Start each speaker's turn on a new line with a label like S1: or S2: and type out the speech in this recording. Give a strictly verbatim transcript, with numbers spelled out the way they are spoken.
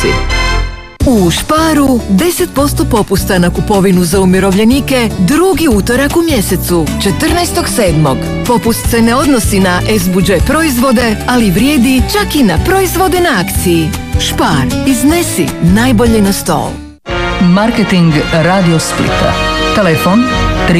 S1: bonusi. U Sparu deset posto popusta na kupovinu za umirovljenike drugi utorak u mjesecu, četrnaestog sedmog Popust se ne odnosi na es bu đe proizvode, ali vrijedi čak i na proizvode na akciji. Spar, iznesi najbolje na stol.
S2: Marketing Radio Splita. Telefon